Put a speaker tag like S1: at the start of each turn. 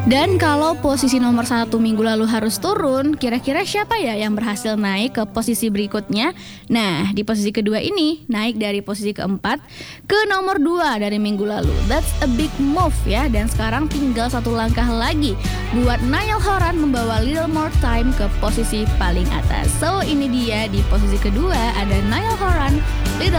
S1: Dan kalau posisi nomor 1 minggu lalu harus turun, kira-kira siapa ya yang berhasil naik ke posisi berikutnya? Nah, di posisi kedua ini naik dari posisi keempat ke nomor 2 dari minggu lalu. That's a big move ya. Dan sekarang tinggal 1 langkah lagi buat Niall Horan membawa Little More Time ke posisi paling atas. So ini dia di posisi kedua ada Niall Horan, Little